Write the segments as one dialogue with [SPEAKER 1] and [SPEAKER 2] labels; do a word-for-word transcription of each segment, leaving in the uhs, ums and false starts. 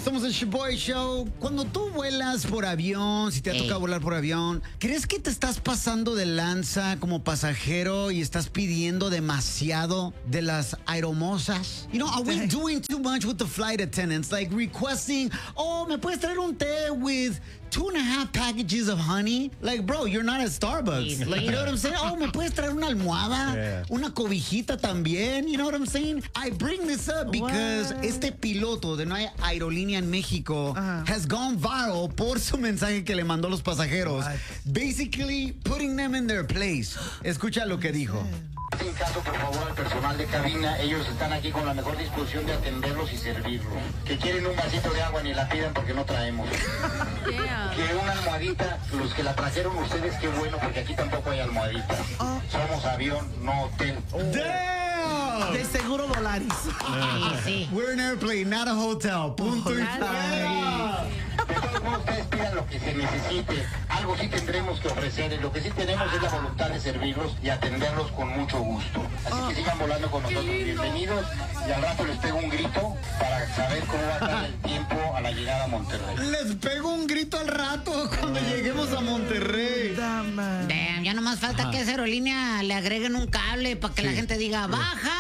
[SPEAKER 1] Somos el Shoboy Show. Cuando tú vuelas por avión, si te ha tocado volar por avión, ¿crees que te estás pasando de lanza como pasajero y estás pidiendo demasiado de las aeromosas? You know, are we doing too much with the flight attendants? Like requesting, oh, ¿me puedes traer un té with two and a half packages of honey? Like, bro, you're not at Starbucks. Like, you know what I'm saying? Oh, ¿me puedes traer una almohada? Yeah. Una cobijita también? You know what I'm saying? I bring this up because what? Este piloto de una aerolínea en México uh-huh. has gone viral por su mensaje que le mandó a los pasajeros. What? Basically, putting them in their place. Escucha lo que dijo.
[SPEAKER 2] En caso, por favor, al personal de cabina, ellos están aquí con la mejor disposición de atenderlos y servirlos. Que quieren un vasito de agua ni la pidan porque no traemos. Yeah. Que una almohadita, los que la trajeron ustedes, qué bueno, porque aquí tampoco hay almohadita. Oh. Somos avión, no hotel.
[SPEAKER 1] Oh. Damn!
[SPEAKER 3] De seguro Volaris.
[SPEAKER 1] Uh, sí. We're an airplane, not a hotel. Punto y final.
[SPEAKER 2] De todos modos, ustedes pidan lo que se necesite. Algo sí tendremos que ofrecer. Lo que sí tenemos es la voluntad de servirlos y atenderlos con mucho gusto. Así oh. que sigan volando con nosotros. Bienvenidos. Y al rato les pego un grito para saber cómo va a estar el tiempo a la llegada a Monterrey.
[SPEAKER 1] Les pego un grito al rato cuando lleguemos a Monterrey.
[SPEAKER 4] Damn, ya nomás falta que a esa aerolínea le agreguen un cable para que sí. la gente diga, baja.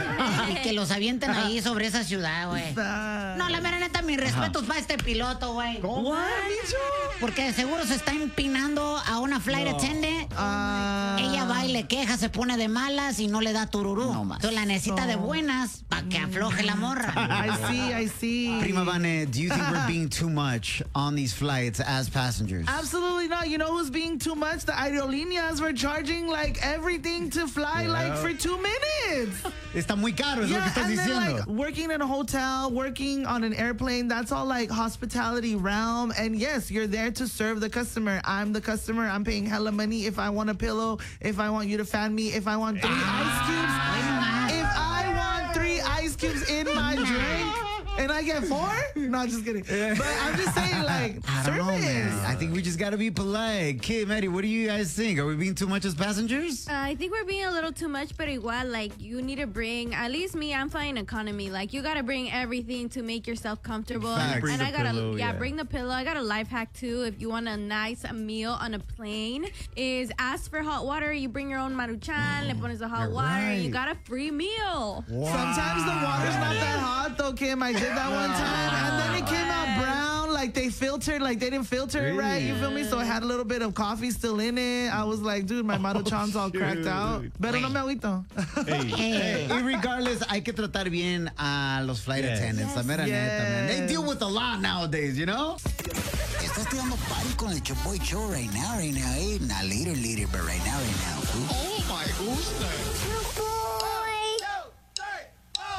[SPEAKER 4] Y que los avienten ahí sobre esa ciudad, güey. No, la mera neta, mis respetos para este piloto, güey.
[SPEAKER 1] ¿Cómo?
[SPEAKER 4] Porque de seguro se está empinando a una flight no. attendant. Uh, Ella va y le queja, se pone de malas y no le da tururú. No Entonces la necesita no. de buenas para que afloje la morra.
[SPEAKER 3] I see, I see.
[SPEAKER 1] Prima Vane, do you think we're being too much on these flights as passengers?
[SPEAKER 3] Absolutely not. You know who's being too much? The aerolíneas were charging like everything to fly yeah. like for two minutes.
[SPEAKER 1] Está muy caro, es
[SPEAKER 3] yeah,
[SPEAKER 1] lo que estás
[SPEAKER 3] and
[SPEAKER 1] diciendo.
[SPEAKER 3] Then, like, working in a hotel, working on an airplane, that's all like hospitality realm. And yes, you're there to serve the customer. I'm the customer. I'm paying hella money if I want a pillow, if I want you to fan me, if I want three ah. ice cubes. If I want three ice cubes in my drink. And I get four? No, just kidding. But I'm just saying, like,
[SPEAKER 1] I don't
[SPEAKER 3] service.
[SPEAKER 1] know, man. I think we just got to be polite. Kid, Maddie, what do you guys think? Are we being too much as passengers?
[SPEAKER 5] Uh, I think we're being a little too much, but igual, like, you need to bring, at least me, I'm flying economy. Like, you got to bring everything to make yourself comfortable.
[SPEAKER 1] Facts.
[SPEAKER 5] And I got to, yeah,
[SPEAKER 1] yeah,
[SPEAKER 5] bring the pillow. I got a life hack, too. If you want a nice meal on a plane, is ask for hot water. You bring your own maruchan, le pones the hot
[SPEAKER 1] You're
[SPEAKER 5] water,
[SPEAKER 1] right.
[SPEAKER 5] and you got a free meal.
[SPEAKER 1] Wow.
[SPEAKER 3] Sometimes the water's not that hot, though, Kim. I did that one time. And then it came out brown, like they filtered, like they didn't filter it right, you feel me? So it had a little bit of coffee still in it. I was like, dude, my maruchan's all cracked out. Pero no me agüito.
[SPEAKER 1] Hey, hey. Y regardless, hay que tratar bien a los flight yes. attendants. Yes. La mera yes. neta, man. They deal with a lot nowadays, you know?
[SPEAKER 6] Estás tirando party con el Shoboy Show right now, right now. Hey, not later, later, but right now, right now.
[SPEAKER 7] Oh, my goodness.